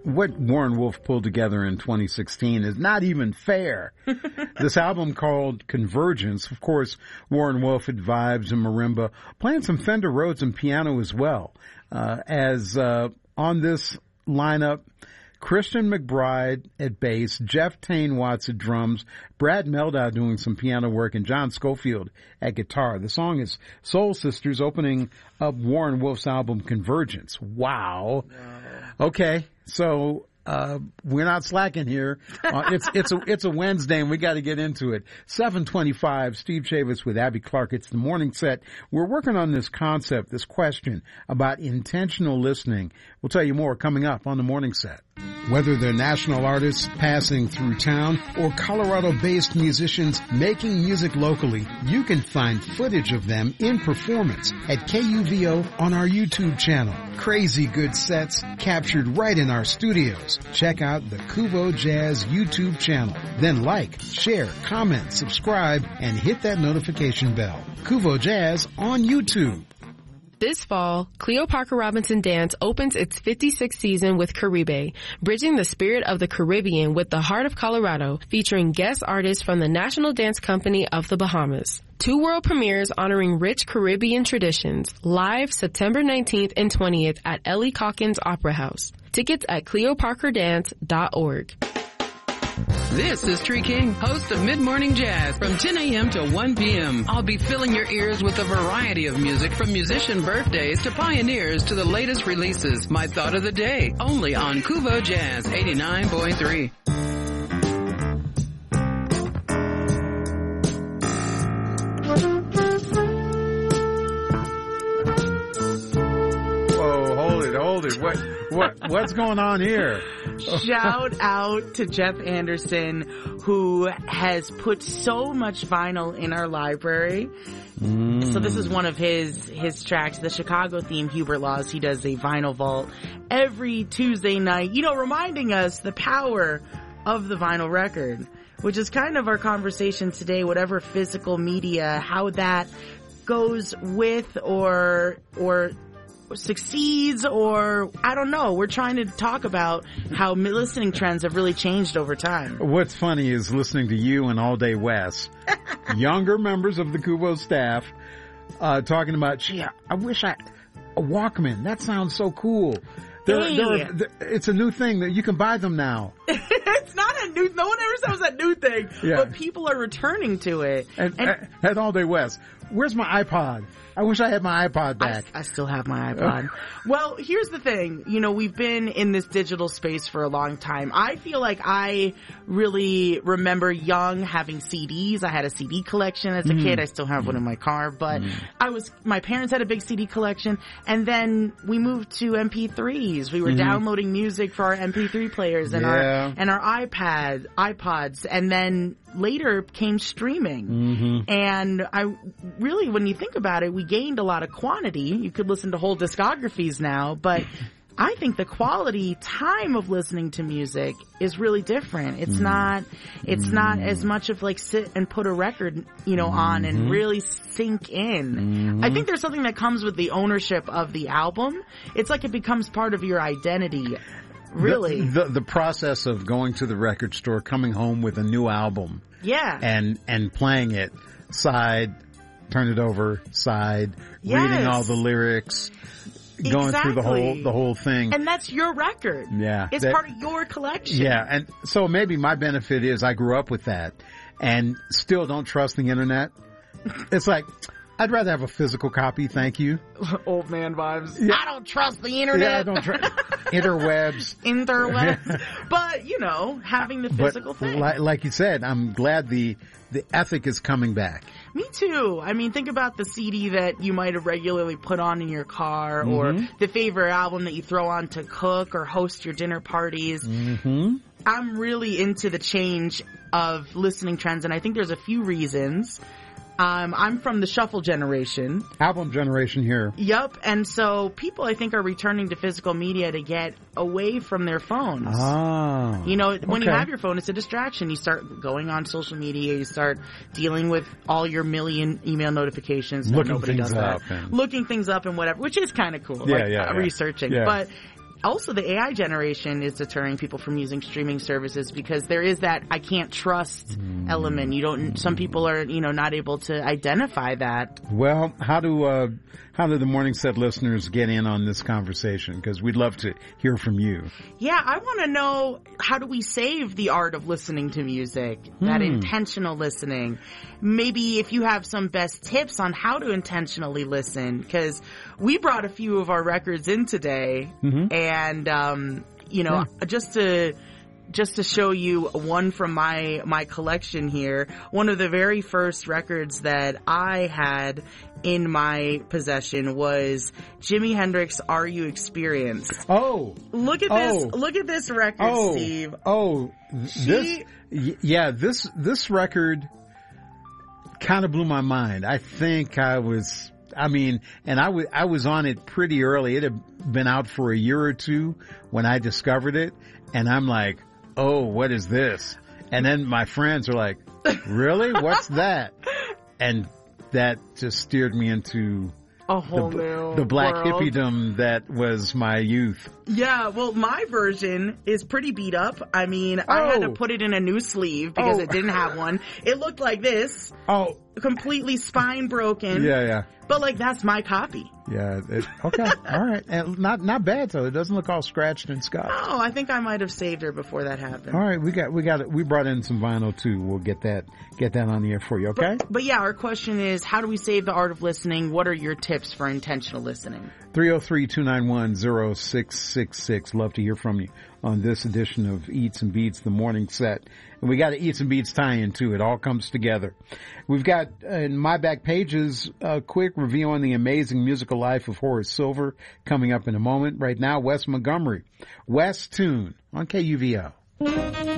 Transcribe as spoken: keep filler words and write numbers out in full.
what Warren Wolf pulled together in twenty sixteen is not even fair. This album called Convergence, of course, Warren Wolf had vibes and marimba, playing some Fender Rhodes and piano as well. Uh, as uh, on this lineup, Christian McBride at bass, Jeff Tain Watts at drums, Brad Meldow doing some piano work, and John Schofield at guitar. The song is Soul Sisters, opening up Warren Wolf's album Convergence. Wow. Wow. Okay, so uh we're not slacking here. Uh, it's it's a it's a Wednesday, and we got to get into it. seven twenty-five, Steve Chavis with Abby Clark. It's the morning set. We're working on this concept, this question about intentional listening. We'll tell you more coming up on the morning set. Whether they're national artists passing through town or Colorado-based musicians making music locally, you can find footage of them in performance at K U V O on our YouTube channel. Crazy good sets captured right in our studios. Check out the Kuvo Jazz YouTube channel. Then like, share, comment, subscribe, and hit that notification bell. Kuvo Jazz on YouTube. This fall, Cleo Parker Robinson Dance opens its fifty-sixth season with Caribe, bridging the spirit of the Caribbean with the heart of Colorado, featuring guest artists from the National Dance Company of the Bahamas. Two world premieres honoring rich Caribbean traditions, live September nineteenth and twentieth at Ellie Calkins Opera House. Tickets at cleo parker dance dot org. This is Tree King, host of Mid-Morning Jazz from ten a.m. to one p.m. I'll be filling your ears with a variety of music from musician birthdays to pioneers to the latest releases. My thought of the day, only on Kuvo Jazz eighty-nine point three. Whoa, hold it, hold it. What, what, what's going on here? Shout out to Jeff Anderson, who has put so much vinyl in our library. Mm. So this is one of his his tracks, the Chicago theme, Hubert Laws. He does a vinyl vault every Tuesday night, you know, reminding us the power of the vinyl record, which is kind of our conversation today, whatever physical media, how that goes with or or succeeds, or I don't know. We're trying to talk about how listening trends have really changed over time. What's funny is listening to you and All Day West, younger members of the Kuvo staff, uh, talking about, gee, I wish I, a Walkman, that sounds so cool. They're, hey. they're, they're, it's a new thing that you can buy them now. It's not a new, no one ever said it was a new thing, yeah. But people are returning to it. And, and at All Day West, where's my iPod? I wish I had my iPod back. I, I still have my iPod. Well, here's the thing. You know, we've been in this digital space for a long time. I feel like I really remember young having C Ds. I had a C D collection as a mm. kid. I still have mm. one in my car. But mm. I was, my parents had a big C D collection. And then we moved to M P threes. We were mm-hmm. downloading music for our M P three players and yeah. our, and our iPads, iPods. And then later came streaming. Mm-hmm. And I really, when you think about it, we gained a lot of quantity. You could listen to whole discographies now, but I think the quality time of listening to music is really different. It's mm. not, it's mm. not as much of like sit and put a record, you know, mm-hmm. on and really sink in. Mm-hmm. I think there's something that comes with the ownership of the album. It's like it becomes part of your identity. Really? The, the, the process of going to the record store, coming home with a new album. Yeah. And, and playing it side, turn it over, side, yes. reading all the lyrics, going exactly. through the whole, the whole thing. And that's your record. Yeah. It's that, part of your collection. Yeah. And so maybe my benefit is I grew up with that and still don't trust the internet. It's like, I'd rather have a physical copy, thank you. Old man vibes. Yeah. I don't trust the internet. Yeah, I don't trust interwebs. Interwebs. But, you know, having the physical but thing. Like, like you said, I'm glad the the ethic is coming back. Me too. I mean, think about the C D that you might have regularly put on in your car, mm-hmm. or the favorite album that you throw on to cook or host your dinner parties. Mm-hmm. I'm really into the change of listening trends, and I think there's a few reasons. Um, I'm from the shuffle generation. Album generation here. Yup. And so people, I think, are returning to physical media to get away from their phones. Ah. You know, when okay. you have your phone, it's a distraction. You start going on social media. You start dealing with all your million email notifications. Looking nobody things does up. that. And... Looking things up and whatever, which is kind of cool. Yeah, like, yeah, uh, yeah. researching. Yeah. But also the A I generation is deterring people from using streaming services because there is that I can't trust mm. element. You don't, some people are, you know, not able to identify that. Well, how do, uh, how do the Morning Set listeners get in on this conversation? Because we'd love to hear from you. Yeah, I want to know, how do we save the art of listening to music? Hmm. That intentional listening. Maybe if you have some best tips on how to intentionally listen, because we brought a few of our records in today, mm-hmm. and, um, you know, yeah. just to... Just to show you one from my, my collection here, one of the very first records that I had in my possession was Jimi Hendrix Are You Experienced? Oh. Look at oh. this, look at this record, oh. Steve. Oh, she, this, yeah, this, this record kind of blew my mind. I think I was, I mean, and I was, I was on it pretty early. It had been out for a year or two when I discovered it, and I'm like, oh, what is this? And then my friends are like, really? What's that? And that just steered me into a whole the, new the black world. hippiedom that was my youth. Yeah, well, my version is pretty beat up. I mean, oh. I had to put it in a new sleeve because oh. it didn't have one. It looked like this. Oh. Completely spine broken. Yeah, yeah. But, like, that's my copy. Yeah. It, okay. All right. And not not bad, though. It doesn't look all scratched and scuffed. Oh, I think I might have saved her before that happened. All right. We got, we got, we brought in some vinyl, too. We'll get that, get that on the air for you, okay? But, but yeah, our question is, how do we save the art of listening? What are your tips for intentional listening? three oh three, two nine one, oh six six six. Love to hear from you on this edition of Eats and Beats, the Morning Set. And we got an Eats and Beats tie-in, too. It all comes together. We've got, uh, in my back pages, a quick review on the amazing musical life of Horace Silver coming up in a moment. Right now, Wes Montgomery. Wes Tune on K U V O.